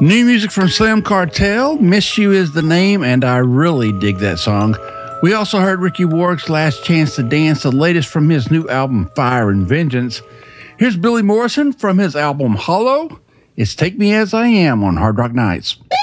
New music from Slim Cartel, Miss You is the name, and I really dig that song. We also heard Ricky Warwick's Last Chance to Dance, the latest from his new album Fire and Vengeance. Here's Billy Morrison from his album Hollow. It's Take Me As I Am on Hard Rock Nights.